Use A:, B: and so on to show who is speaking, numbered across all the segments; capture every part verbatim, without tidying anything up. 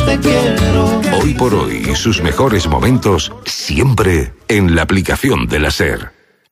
A: te quiero.
B: Hoy por hoy, sus mejores momentos siempre en la aplicación de la SER.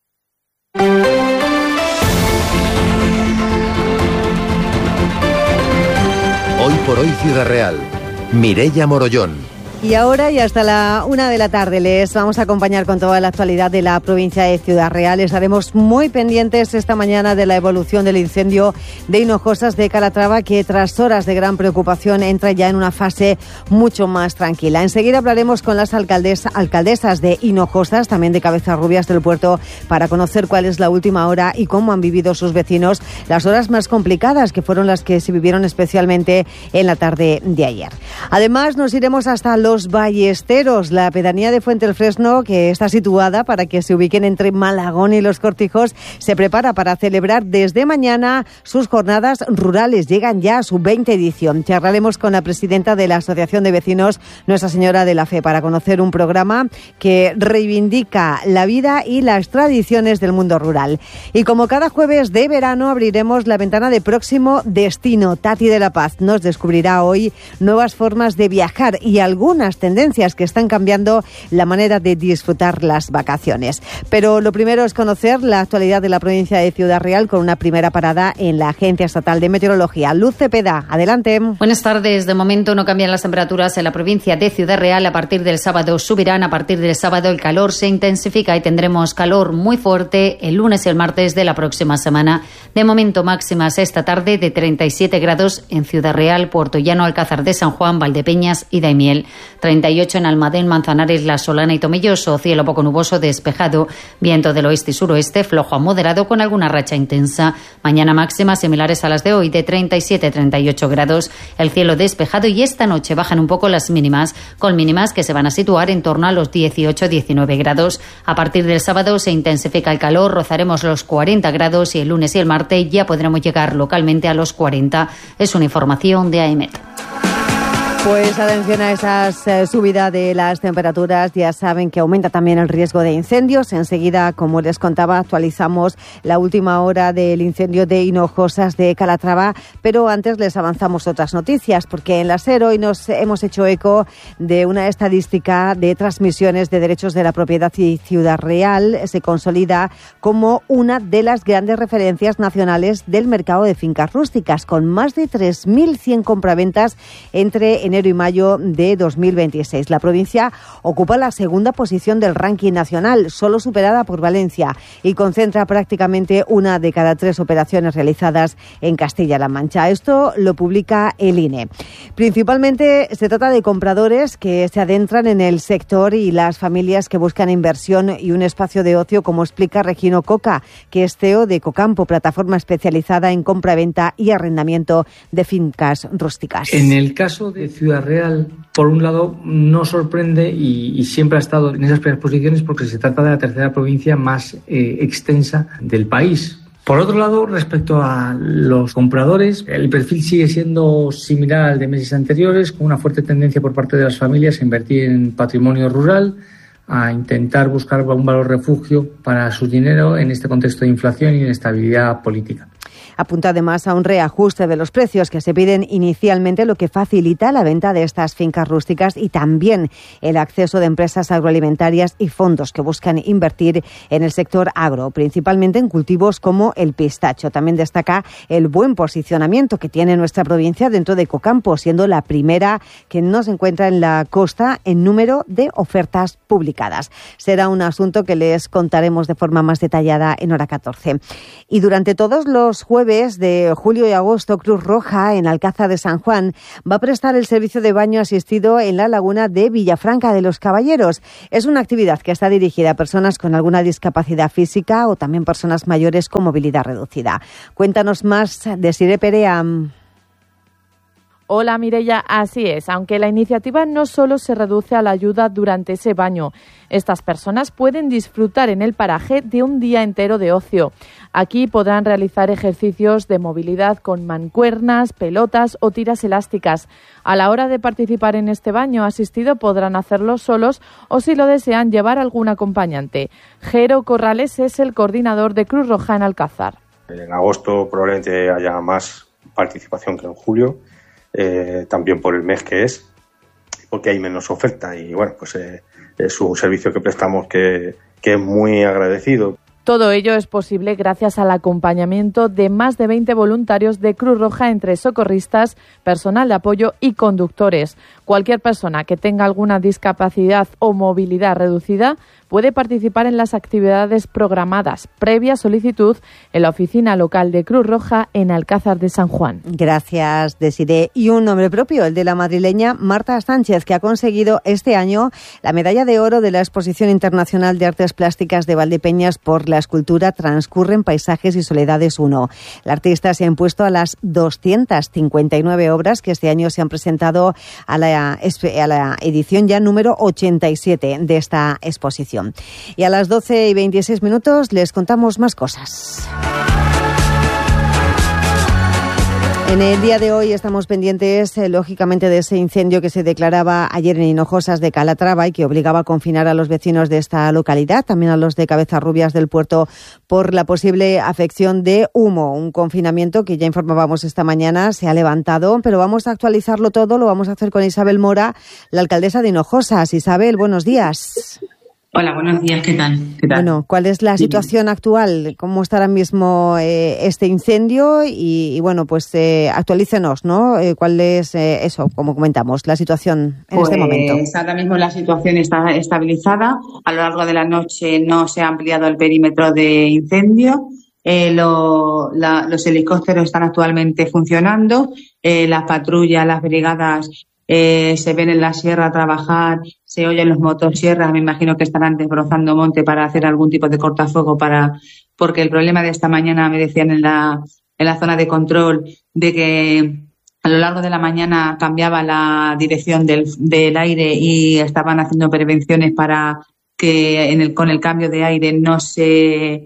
C: Hoy por hoy Ciudad Real. Mireia Morollón.
D: Y ahora y hasta la una de la tarde les vamos a acompañar con toda la actualidad de la provincia de Ciudad Real. Estaremos muy pendientes esta mañana de la evolución del incendio de Hinojosas de Calatrava, que tras horas de gran preocupación entra ya en una fase mucho más tranquila. Enseguida hablaremos con las alcaldes, alcaldesas de Hinojosas, también de Cabezarrubias del Puerto, para conocer cuál es la última hora y cómo han vivido sus vecinos las horas más complicadas, que fueron las que se vivieron especialmente en la tarde de ayer. Además, nos iremos hasta los Los Ballesteros, la pedanía de Fuente el Fresno, que está situada para que se ubiquen entre Malagón y Los Cortijos, se prepara para celebrar desde mañana sus jornadas rurales. Llegan ya a su veinte edición. Charlaremos con la presidenta de la Asociación de Vecinos, Nuestra Señora de la Fe, para conocer un programa que reivindica la vida y las tradiciones del mundo rural. Y como cada jueves de verano, abriremos la ventana de próximo destino. Tati de la Paz nos descubrirá hoy nuevas formas de viajar y algunas tendencias que están cambiando la manera de disfrutar las vacaciones. Pero lo primero es conocer la actualidad de la provincia de Ciudad Real con una primera parada en la Agencia Estatal de Meteorología. Luz Cepeda, adelante.
E: Buenas tardes. De momento no cambian las temperaturas en la provincia de Ciudad Real. A partir del sábado subirán. A partir del sábado el calor se intensifica y tendremos calor muy fuerte el lunes y el martes de la próxima semana. De momento máximas esta tarde de treinta y siete grados en Ciudad Real, Puerto Llano, Alcázar de San Juan, Valdepeñas y Daimiel. treinta y ocho en Almadén, Manzanares, La Solana y Tomelloso. Cielo poco nuboso, despejado. Viento del oeste y suroeste, flojo a moderado con alguna racha intensa. Mañana máximas similares a las de hoy, de treinta y siete a treinta y ocho grados. El cielo despejado y esta noche bajan un poco las mínimas, con mínimas que se van a situar en torno a los dieciocho a diecinueve grados. A partir del sábado se intensifica el calor, rozaremos los cuarenta grados y el lunes y el martes ya podremos llegar localmente a los cuarenta. Es una información de AEMET.
D: Pues atención a esa eh, subida de las temperaturas. Ya saben que aumenta también el riesgo de incendios. Enseguida, como les contaba, actualizamos la última hora del incendio de Hinojosas de Calatrava, pero antes les avanzamos otras noticias, porque en la SER hoy nos hemos hecho eco de una estadística de transmisiones de derechos de la propiedad y Ciudad Real se consolida como una de las grandes referencias nacionales del mercado de fincas rústicas, con más de tres mil cien compraventas entre enero y mayo de dos mil veintiséis. La provincia ocupa la segunda posición del ranking nacional, solo superada por Valencia, y concentra prácticamente una de cada tres operaciones realizadas en Castilla-La Mancha. Esto lo publica el I N E. Principalmente se trata de compradores que se adentran en el sector y las familias que buscan inversión y un espacio de ocio, como explica Regino Coca, que es C E O de Cocampo, plataforma especializada en compra-venta y arrendamiento de fincas rústicas.
F: En el caso de Ciudad Real, por un lado, no sorprende y, y siempre ha estado en esas primeras posiciones porque se trata de la tercera provincia más eh, extensa del país. Por otro lado, respecto a los compradores, el perfil sigue siendo similar al de meses anteriores, con una fuerte tendencia por parte de las familias a invertir en patrimonio rural, a intentar buscar un valor refugio para su dinero en este contexto de inflación y inestabilidad política.
D: Apunta además a un reajuste de los precios que se piden inicialmente, lo que facilita la venta de estas fincas rústicas y también el acceso de empresas agroalimentarias y fondos que buscan invertir en el sector agro, principalmente en cultivos como el pistacho. También destaca el buen posicionamiento que tiene nuestra provincia dentro de Cocampo, siendo la primera que no se encuentra en la costa en número de ofertas publicadas. Será un asunto que les contaremos de forma más detallada en hora catorce. Y durante todos los jueves de julio y agosto, Cruz Roja en Alcázar de San Juan va a prestar el servicio de baño asistido en la laguna de Villafranca de los Caballeros. Es una actividad que está dirigida a personas con alguna discapacidad física o también personas mayores con movilidad reducida. Cuéntanos más, Desiree Perea.
G: Hola Mireia, así es, aunque la iniciativa no solo se reduce a la ayuda durante ese baño. Estas personas pueden disfrutar en el paraje de un día entero de ocio. Aquí podrán realizar ejercicios de movilidad con mancuernas, pelotas o tiras elásticas. A la hora de participar en este baño asistido podrán hacerlo solos o, si lo desean, llevar algún acompañante. Jero Corrales es el coordinador de Cruz Roja en Alcázar.
H: En agosto probablemente haya más participación que en julio. Eh, también por el mes que es,
A: porque hay menos oferta y bueno, pues eh, es un servicio que prestamos que, que es muy agradecido.
G: Todo ello es posible gracias al acompañamiento de más de veinte voluntarios de Cruz Roja entre socorristas, personal de apoyo y conductores. Cualquier persona que tenga alguna discapacidad o movilidad reducida puede participar en las actividades programadas previa solicitud en la oficina local de Cruz Roja en Alcázar de San Juan.
D: Gracias, Desiré. Y un nombre propio, el de la madrileña Marta Sánchez, que ha conseguido este año la medalla de oro de la Exposición Internacional de Artes Plásticas de Valdepeñas por la escultura Transcurren Paisajes y Soledades uno. La artista se ha impuesto a las doscientas cincuenta y nueve obras que este año se han presentado a la, a la edición ya número ochenta y siete de esta exposición. Y a las doce y veintiséis minutos les contamos más cosas. En el día de hoy estamos pendientes, eh, lógicamente, de ese incendio que se declaraba ayer en Hinojosas de Calatrava y que obligaba a confinar a los vecinos de esta localidad, también a los de Cabezarrubias del Puerto, por la posible afección de humo. Un confinamiento que ya informábamos esta mañana se ha levantado, pero vamos a actualizarlo todo. Lo vamos a hacer con Isabel Mora, la alcaldesa de Hinojosas. Isabel, buenos días.
H: Hola, buenos días, ¿qué tal? ¿Qué tal?
D: Bueno, ¿cuál es la situación actual? ¿Cómo está ahora mismo eh, este incendio? Y, y bueno, pues eh, actualícenos, ¿no? Eh, ¿Cuál es eh, eso, como comentamos, la situación en
H: pues,
D: este momento?
H: Ahora mismo la situación está estabilizada. A lo largo de la noche no se ha ampliado el perímetro de incendio. Eh, lo, la, los helicópteros están actualmente funcionando. Eh, las patrullas, las brigadas Eh, se ven en la sierra a trabajar, se oyen los motosierras, me imagino que estarán desbrozando monte para hacer algún tipo de cortafuego para, porque el problema de esta mañana me decían en la, en la zona de control de que a lo largo de la mañana cambiaba la dirección del, del aire y estaban haciendo prevenciones para que en el, con el cambio de aire no se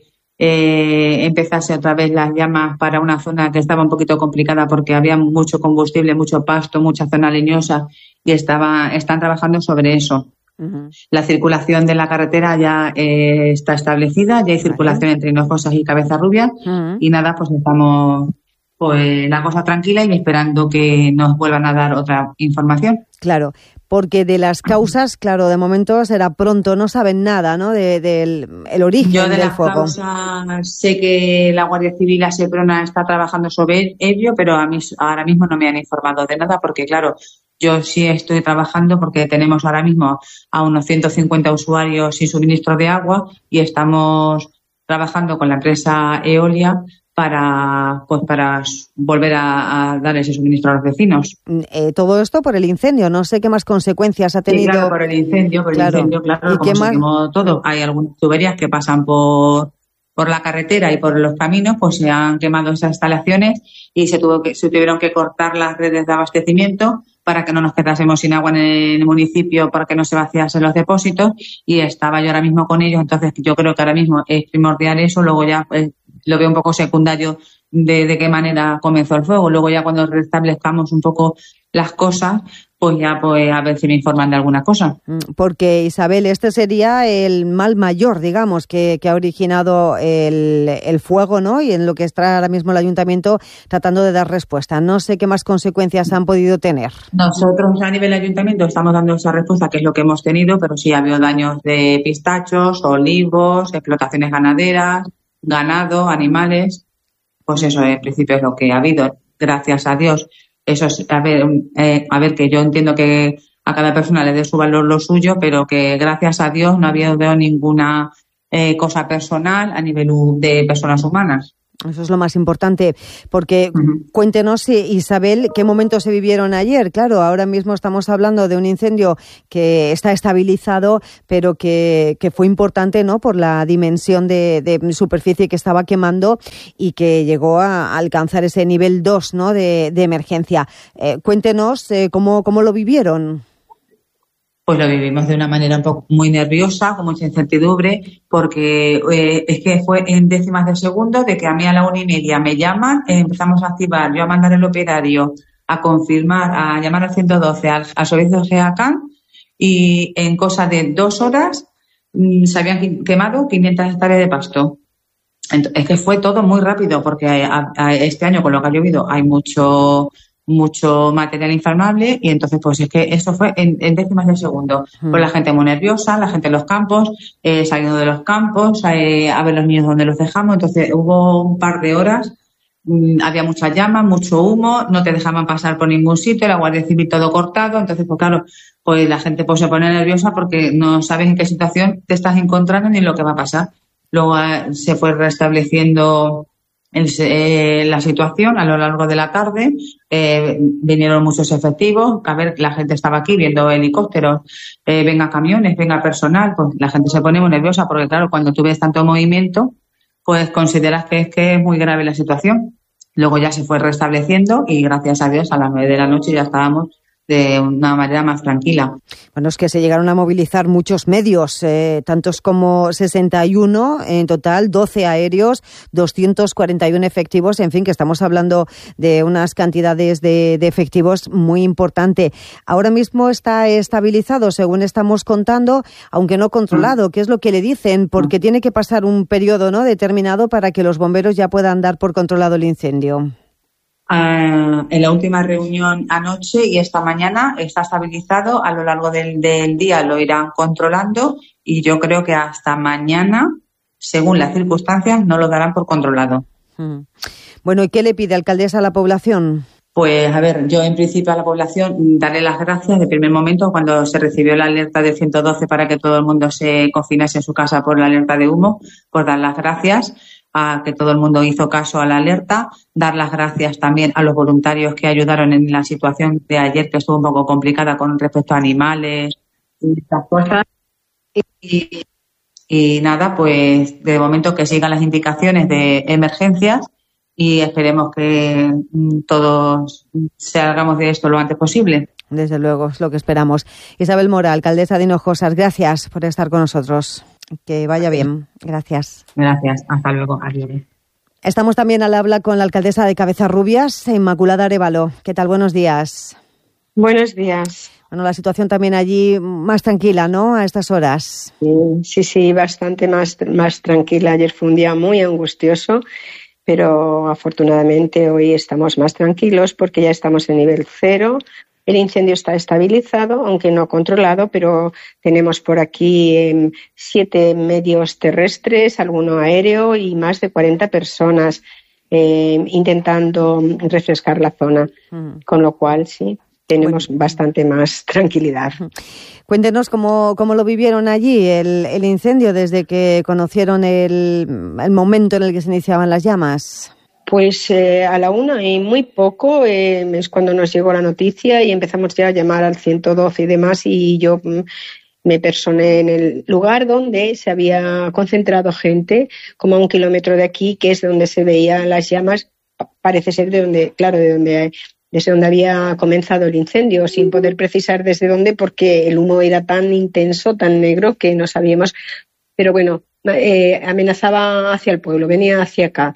H: Eh, empezase otra vez las llamas para una zona que estaba un poquito complicada porque había mucho combustible, mucho pasto, mucha zona leñosa y estaba, están trabajando sobre eso. Uh-huh. La circulación de la carretera ya eh, está establecida, ya hay circulación entre Hinojosas y Cabezarrubias uh-huh. y nada, pues estamos pues la cosa tranquila y esperando que nos vuelvan a dar otra información.
D: Claro, porque de las causas, claro, de momento será pronto, no saben nada, ¿no? De, del el origen
H: Yo de
D: del
H: las
D: fuego.
H: Causas sé que la Guardia Civil, la Seprona, está trabajando sobre ello, pero a mí ahora mismo no me han informado de nada porque, claro, yo sí estoy trabajando porque tenemos ahora mismo a unos ciento cincuenta usuarios sin suministro de agua y estamos trabajando con la empresa Eolia para pues para volver a, a dar ese suministro a los vecinos.
D: Eh, todo esto por el incendio, no sé qué más consecuencias ha tenido.
H: Sí, claro, por el incendio, por
D: claro.
H: el incendio, claro,
D: ¿Y
H: como
D: qué
H: se
D: más?
H: quemó todo. Hay algunas tuberías que pasan por por la carretera y por los caminos, pues se han quemado esas instalaciones y se tuvo que se tuvieron que cortar las redes de abastecimiento para que no nos quedásemos sin agua en el municipio, para que no se vaciasen los depósitos, y estaba yo ahora mismo con ellos, entonces yo creo que ahora mismo es primordial eso, luego ya pues, lo veo un poco secundario de, de qué manera comenzó el fuego, luego ya cuando restablezcamos un poco las cosas, pues ya pues a ver si me informan de alguna cosa.
D: Porque, Isabel, este sería el mal mayor, digamos, que, que ha originado el, el fuego, ¿no? Y en lo que está ahora mismo el ayuntamiento tratando de dar respuesta. No sé qué más consecuencias han podido tener.
H: Nosotros a nivel ayuntamiento estamos dando esa respuesta, que es lo que hemos tenido, pero sí ha habido daños de pistachos, olivos, explotaciones ganaderas, ganado, animales. Pues eso, en principio es lo que ha habido, gracias a Dios. Eso es, a ver, eh, a ver, que yo entiendo que a cada persona le dé su valor lo suyo, pero que gracias a Dios no ha habido ninguna eh, cosa personal a nivel de personas humanas.
D: Eso es lo más importante, porque uh-huh. Cuéntenos, Isabel, qué momentos se vivieron ayer. Claro, ahora mismo estamos hablando de un incendio que está estabilizado, pero que, que fue importante, ¿no? Por la dimensión de, de superficie que estaba quemando y que llegó a alcanzar ese nivel dos, ¿no? De, de emergencia. Eh, cuéntenos eh, cómo, cómo lo vivieron.
H: Pues lo vivimos de una manera un poco muy nerviosa, con mucha incertidumbre, porque eh, es que fue en décimas de segundo de que a mí a la una y media me llaman, eh, empezamos a activar, yo a mandar el operario, a confirmar, a llamar al ciento doce, al, al servicio GEACAN, y en cosa de dos horas mmm, se habían quemado quinientas hectáreas de pasto. Entonces, es que fue todo muy rápido, porque a, a este año, con lo que ha llovido, hay mucho mucho material inflamable y entonces pues es que eso fue en, en décimas de segundo. Mm. Pues la gente muy nerviosa, la gente en los campos, eh, saliendo de los campos, eh, a ver los niños donde los dejamos. Entonces hubo un par de horas, mmm, había muchas llamas, mucho humo, no te dejaban pasar por ningún sitio, la Guardia Civil todo cortado. Entonces pues claro, pues la gente pues se pone nerviosa porque no sabes en qué situación te estás encontrando ni lo que va a pasar. Luego eh, se fue restableciendo el, eh, la situación a lo largo de la tarde, eh, vinieron muchos efectivos, a ver, la gente estaba aquí viendo helicópteros, eh, venga camiones, venga personal, pues la gente se pone muy nerviosa porque claro, cuando tú ves tanto movimiento, pues consideras que es que es muy grave la situación. Luego ya se fue restableciendo y gracias a Dios a las nueve de la noche ya estábamos de una manera más tranquila.
D: Bueno, es que se llegaron a movilizar muchos medios, eh, tantos como sesenta y uno en total, doce aéreos, doscientos cuarenta y uno efectivos, en fin, que estamos hablando de unas cantidades de, de efectivos muy importante. Ahora mismo está estabilizado, según estamos contando, aunque no controlado. ¿Qué es lo que le dicen? Porque tiene que pasar un periodo, ¿no?, determinado para que los bomberos ya puedan dar por controlado el incendio.
H: Uh, en la última reunión anoche y esta mañana está estabilizado. A lo largo del, del día lo irán controlando y yo creo que hasta mañana, según las circunstancias, no lo darán por controlado.
D: Hmm. Bueno, ¿y qué le pide, alcaldesa, a la población?
H: Pues, a ver, yo en principio a la población daré las gracias de primer momento cuando se recibió la alerta del ciento doce para que todo el mundo se confinase en su casa por la alerta de humo, pues dar las gracias a que todo el mundo hizo caso a la alerta, dar las gracias también a los voluntarios que ayudaron en la situación de ayer, que estuvo un poco complicada con respecto a animales y estas cosas. Y, y nada, pues de momento que sigan las indicaciones de emergencias y esperemos que todos salgamos de esto lo antes posible.
D: Desde luego, es lo que esperamos. Isabel Mora, alcaldesa de Hinojosas, gracias por estar con nosotros. Que vaya bien. Gracias.
H: Gracias. Hasta luego. Adiós.
D: Estamos también al habla con la alcaldesa de Cabezarrubias, Inmaculada Arévalo. ¿Qué tal? Buenos días.
I: Buenos días.
D: Bueno, la situación también allí más tranquila, ¿no?, a estas horas.
I: Sí, sí, bastante más, más tranquila. Ayer fue un día muy angustioso, pero afortunadamente hoy estamos más tranquilos porque ya estamos en nivel cero. El incendio está estabilizado, aunque no controlado, pero tenemos por aquí eh, siete medios terrestres, alguno aéreo y más de cuarenta personas eh, intentando refrescar la zona. Mm. Con lo cual, sí, tenemos bueno. bastante más tranquilidad.
D: Cuéntenos cómo, cómo lo vivieron allí, el, el incendio, desde que conocieron el, el momento en el que se iniciaban las llamas.
I: Pues eh, a la una y muy poco eh, es cuando nos llegó la noticia y empezamos ya a llamar al ciento doce y demás y yo mm, me personé en el lugar donde se había concentrado gente, como a un kilómetro de aquí, que es donde se veían las llamas, parece ser de donde, claro, de donde, desde donde había comenzado el incendio, sin poder precisar desde dónde porque el humo era tan intenso, tan negro que no sabíamos, pero bueno, eh, amenazaba hacia el pueblo, venía hacia acá.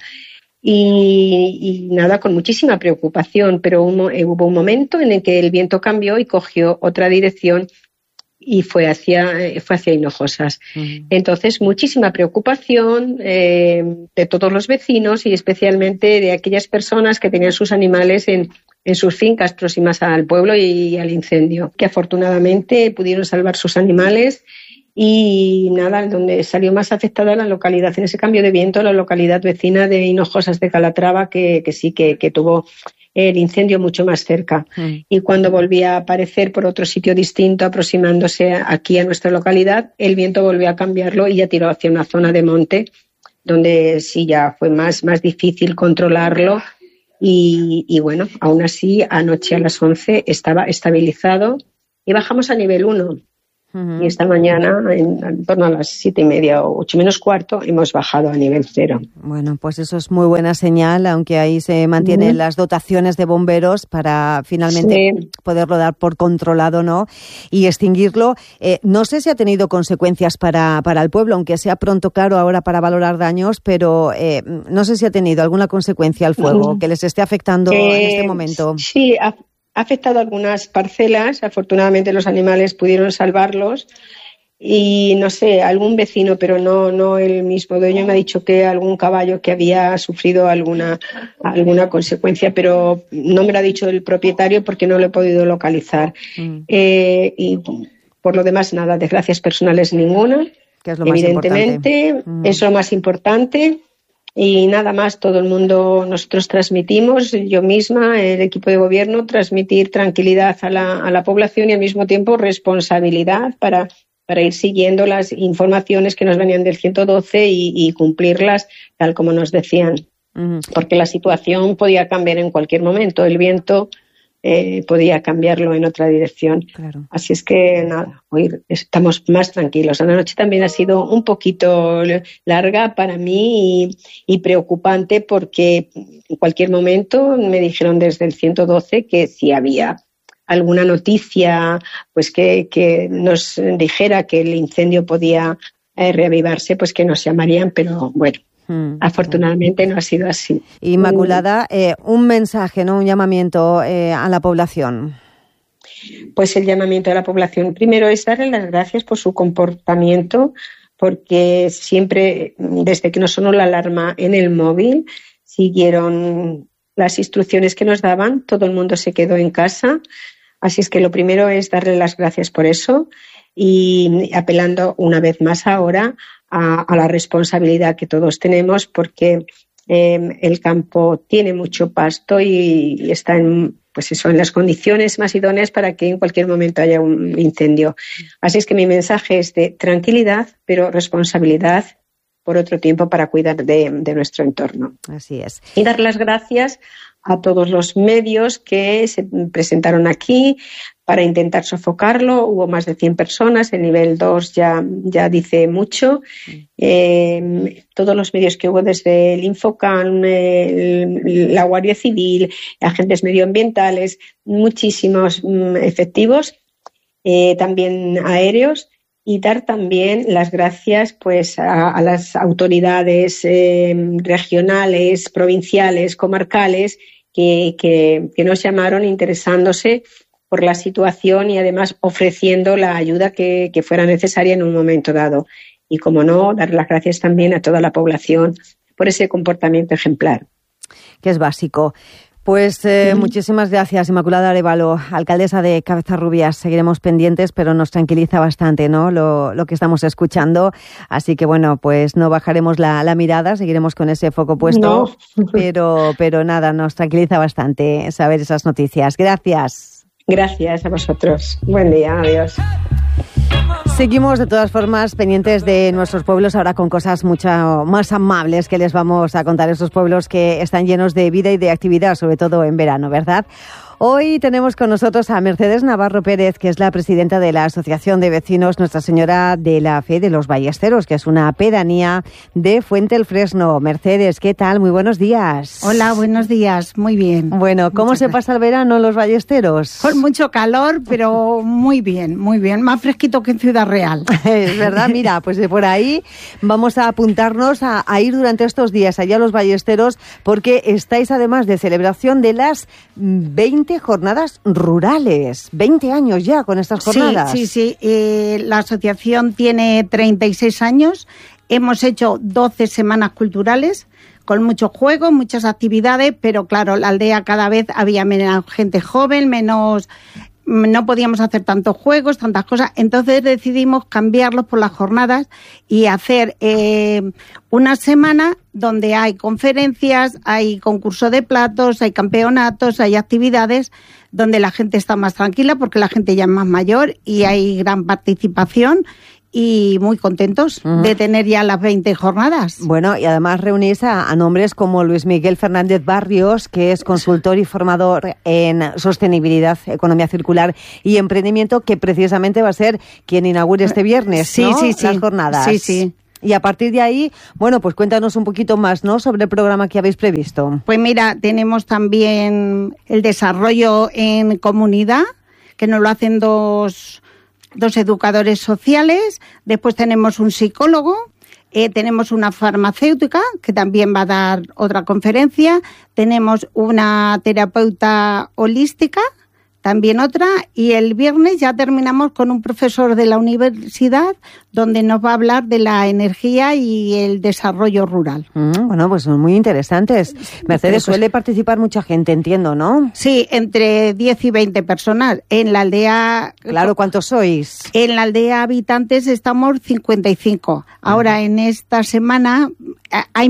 I: Y, y nada, con muchísima preocupación, pero un, hubo un momento en el que el viento cambió y cogió otra dirección y fue hacia, fue hacia Hinojosas. Uh-huh. Entonces, muchísima preocupación eh, de todos los vecinos y especialmente de aquellas personas que tenían sus animales en, en sus fincas próximas al pueblo y al incendio, que afortunadamente pudieron salvar sus animales. Y nada, donde salió más afectada la localidad, en ese cambio de viento, la localidad vecina de Hinojosas de Calatrava, que, que sí, que, que tuvo el incendio mucho más cerca. Mm. Y cuando volvía a aparecer por otro sitio distinto, aproximándose aquí a nuestra localidad, el viento volvió a cambiarlo y ya tiró hacia una zona de monte, donde sí ya fue más, más difícil controlarlo. Y, y bueno, aún así, anoche a las once estaba estabilizado y bajamos a nivel uno. Uh-huh. Y esta mañana, en, en torno a las siete y media o ocho menos cuarto, hemos bajado a nivel cero.
D: Bueno, pues eso es muy buena señal, aunque ahí se mantienen uh-huh. las dotaciones de bomberos para finalmente sí. poderlo dar por controlado, ¿no? Y extinguirlo. Eh, no sé si ha tenido consecuencias para, para el pueblo, aunque sea pronto, claro, ahora para valorar daños, pero eh, no sé si ha tenido alguna consecuencia al fuego uh-huh. que les esté afectando eh, en este momento.
I: Sí, ha Ha afectado algunas parcelas, afortunadamente los animales pudieron salvarlos, y no sé, algún vecino, pero no, no el mismo dueño, me ha dicho que algún caballo que había sufrido alguna, alguna consecuencia, pero no me lo ha dicho el propietario porque no lo he podido localizar. Mm. Eh, y por lo demás, nada, desgracias personales ninguna.
D: Que es lo
I: Evidentemente,
D: más importante.
I: Es lo más importante. Y nada más, todo el mundo, nosotros transmitimos, yo misma, el equipo de gobierno, transmitir tranquilidad a la, a la población y al mismo tiempo responsabilidad para, para ir siguiendo las informaciones que nos venían del ciento doce y, y cumplirlas tal como nos decían. Uh-huh. Porque la situación podía cambiar en cualquier momento, el viento eh, podía cambiarlo en otra dirección. Claro. Así es que nada, hoy estamos más tranquilos. La noche también ha sido un poquito larga para mí y, y preocupante porque en cualquier momento me dijeron desde el ciento doce que si había alguna noticia pues que, que nos dijera que el incendio podía eh, reavivarse, pues que nos llamarían, pero bueno. Mm. Afortunadamente no ha sido así.
D: Inmaculada, eh, un mensaje, ¿no? Un llamamiento eh, a la población.
I: Pues el llamamiento a la población primero es darle las gracias por su comportamiento, porque siempre, desde que nos sonó la alarma en el móvil, siguieron las instrucciones que nos daban, todo el mundo se quedó en casa, así es que lo primero es darle las gracias por eso y apelando una vez más ahora A, a la responsabilidad que todos tenemos porque eh, el campo tiene mucho pasto y, y está en, pues eso, en las condiciones más idóneas para que en cualquier momento haya un incendio. Así es que mi mensaje es de tranquilidad, pero responsabilidad por otro tiempo para cuidar de, de nuestro entorno.
D: Así es.
I: Y dar las gracias a todos los medios que se presentaron aquí para intentar sofocarlo. Hubo más de cien personas, el nivel dos ya, ya dice mucho. Eh, todos los medios que hubo, desde el Infocan, el, la Guardia Civil, agentes medioambientales, muchísimos mm, efectivos, eh, también aéreos. Y dar también las gracias pues a, a las autoridades eh, regionales, provinciales, comarcales que, que, que nos llamaron interesándose por la situación y además ofreciendo la ayuda que, que fuera necesaria en un momento dado. Y como no, dar las gracias también a toda la población por ese comportamiento ejemplar.
D: Que es básico. Pues eh, uh-huh. muchísimas gracias, Inmaculada Arévalo, alcaldesa de Cabezarrubias. Seguiremos pendientes, pero nos tranquiliza bastante, ¿no? Lo, lo que estamos escuchando. Así que bueno, pues no bajaremos la, la mirada, seguiremos con ese foco puesto. No. pero, pero nada, nos tranquiliza bastante saber esas noticias. Gracias.
I: Gracias a vosotros. Buen día, adiós.
D: Seguimos de todas formas pendientes de nuestros pueblos, ahora con cosas mucho más amables que les vamos a contar, esos pueblos que están llenos de vida y de actividad, sobre todo en verano, ¿verdad? Hoy tenemos con nosotros a Mercedes Navarro Pérez, que es la presidenta de la Asociación de Vecinos Nuestra Señora de la Fe de los Ballesteros, que es una pedanía de Fuente el Fresno. Mercedes, ¿qué tal? Muy buenos días.
J: Hola, buenos días. Muy bien.
D: Bueno, ¿cómo Muchas se gracias. pasa el verano en los Ballesteros?
J: Con mucho calor, pero muy bien, muy bien. Más fresquito que en Ciudad Real.
D: Es verdad, mira, pues de por ahí vamos a apuntarnos a, a ir durante estos días allá a los Ballesteros, porque estáis además de celebración de las veinte jornadas rurales. veinte años ya con estas jornadas.
J: Sí, sí, sí. Eh, la asociación tiene treinta y seis años. Hemos hecho doce semanas culturales con muchos juegos, muchas actividades, pero claro, la aldea cada vez había menos gente joven, menos... no podíamos hacer tantos juegos, tantas cosas, entonces decidimos cambiarlos por las jornadas y hacer eh, una semana donde hay conferencias, hay concurso de platos, hay campeonatos, hay actividades donde la gente está más tranquila porque la gente ya es más mayor y hay gran participación. Y muy contentos uh-huh. de tener ya las veinte jornadas.
D: Bueno, y además reunís a, a nombres como Luis Miguel Fernández Barrios, que es consultor y formador en sostenibilidad, economía circular y emprendimiento, que precisamente va a ser quien inaugure este viernes,
J: sí,
D: ¿no?
J: sí, sí.
D: las jornadas.
J: Sí, sí.
D: Y a partir de ahí, bueno, pues cuéntanos un poquito más, ¿no?, sobre el programa que habéis previsto.
J: Pues mira, tenemos también el desarrollo en comunidad, que nos lo hacen dos... dos educadores sociales, después tenemos un psicólogo, eh, tenemos una farmacéutica que también va a dar otra conferencia, tenemos una terapeuta holística también otra, y el viernes ya terminamos con un profesor de la universidad donde nos va a hablar de la energía y el desarrollo rural.
D: Mm, bueno, pues son muy interesantes. Mercedes, suele participar mucha gente, entiendo, ¿no?
J: Sí, entre diez y veinte personas. En la aldea...
D: Claro, ¿cuántos sois?
J: En la aldea habitantes estamos cincuenta y cinco. Ahora, en esta semana hay